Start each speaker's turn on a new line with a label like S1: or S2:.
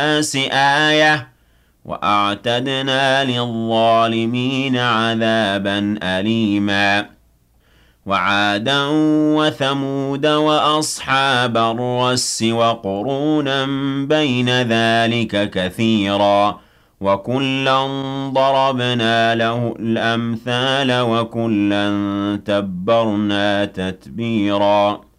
S1: النَّاسِ آيَةً وَأَعْتَدْنَا لِلظَّالِمِينَ عَذَابًا أَلِيمًا وَعَادًا وَثَمُودَ وَأَصْحَابَ الرَّسِّ وَقُرُونًا بَيْنَ ذَلِكَ كَثِيرًا وَكُلًّا ضَرَبْنَا لَهُ الْأَمْثَالَ وَكُلًّا تَبَّرْنَا تَتْبِيرًا